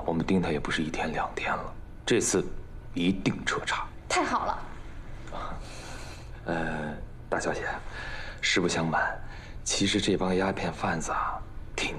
我们盯他也不是1天2天了，这次一定彻查。 太好了。 大小姐，实不相瞒，其实这帮鸦片贩子啊，